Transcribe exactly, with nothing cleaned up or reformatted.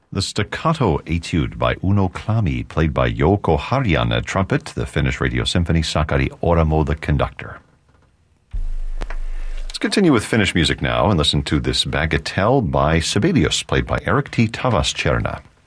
The Staccato Etude by Uno Klami, played by Jouko Harjan at trumpet, the Finnish Radio Symphony, Sakari Oramo the conductor. Let's continue with Finnish music now and listen to this Bagatelle by Sibelius, played by Erik T. Tavastjerna.